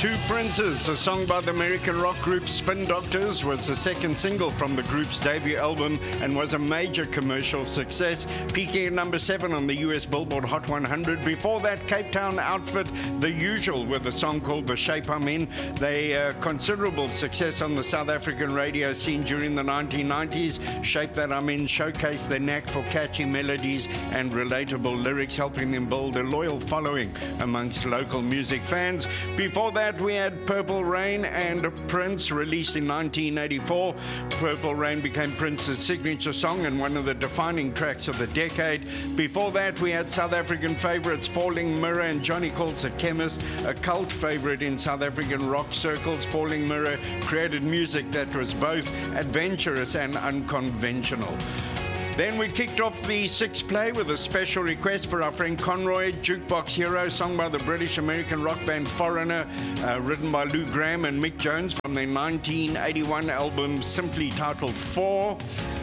Two Princes, a song by the American rock group Spin Doctors, was the second single from the group's debut album and was a major commercial success, peaking at number 7 on the US Billboard Hot 100. Before that, Cape Town outfit The Usual with a song called The Shape I'm In. They considerable success on the South African radio scene during the 1990s. Shape That I'm In showcased their knack for catchy melodies and relatable lyrics, helping them build a loyal following amongst local music fans. Before that, we had Purple Rain and Prince, released in 1984. Purple Rain became Prince's signature song and one of the defining tracks of the decade. Before that, we had South African favourites Falling Mirror and Johnny Calls the Chemist, a cult favourite in South African rock circles. Falling Mirror created music that was both adventurous and unconventional. Then we kicked off the 6 play with a special request for our friend Conroy, Jukebox Hero, sung by the British-American rock band Foreigner, written by Lou Gramm and Mick Jones from their 1981 album simply titled 4.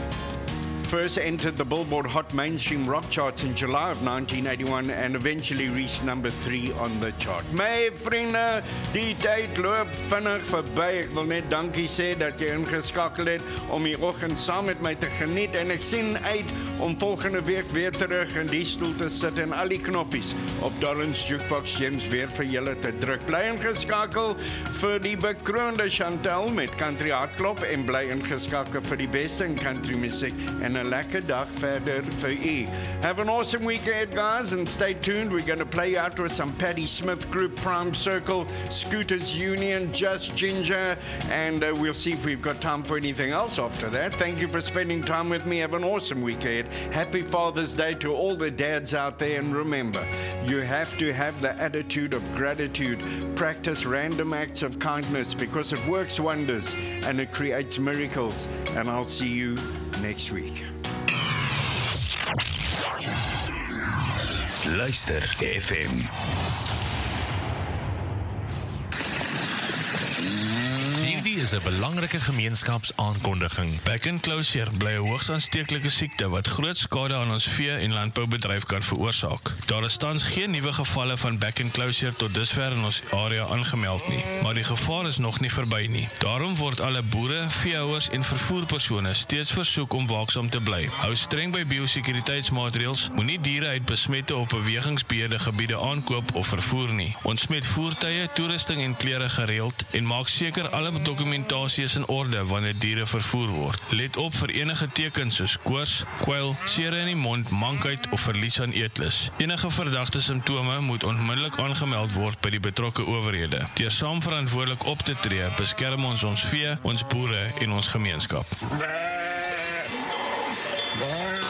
First entered the Billboard Hot Mainstream Rock charts in July of 1981 and eventually reached number 3 on the chart. My vriende, die tyd loop vinnig verby. Ek wil net dankie sê dat jy ingeskakel het om die oggend saam met my te geniet en ek sien uit om volgende week weer terug in die stoel te sit en al die knoppies op Darren's Jukebox Gems weer vir julle te druk. Bly ingeskakel vir die bekroonde Chantel met Country Hartklop en bly ingeskakel vir die beste in country musiek en 'n lekker dag verder vir u. Have an awesome week ahead, guys, and stay tuned. We're going to play you out with some Patti Smith Group, Prime Circle, Scooters Union, Just Ginger, and we'll see if we've got time for anything else after that. Thank you for spending time with me. Have an awesome week ahead. Happy Father's Day to all the dads out there, and remember, you have to have the attitude of gratitude. Practice random acts of kindness because it works wonders and it creates miracles. And I'll see you next week. Luister FM. Hierdie is 'n belangrike gemeenskapsaankondiging. Back and Closure bly 'n hoogs aansteeklike siekte wat groot skade aan ons vee- en landboubedryf kan veroorsaak. Daar is tans geen nuwe gevalle van Back and Closure tot dusver in ons area aangemeld nie, maar die gevaar is nog nie verby nie. Daarom word alle boere, veehouers en vervoerpersone steeds versoek om waaksaam te bly. Hou streng by biosekuriteitsmaatreëls, moenie diere uit besmette of bewegingsbeheerde gebiede aankoop of vervoer nie. Ontsmet voertuie, toerusting en klere gereeld en maak seker alle dokumentasie is in orde wanneer diere vervoer word. Let op vir enige tekens soos koors, kwyl, seere in die mond, mankheid of verlies aan eetlus. Enige verdagte simptome moet onmiddellik aangemeld word by die betrokke owerhede. Deur saam verantwoordelik op te tree, beskerm ons vee, ons boere en ons gemeenskap.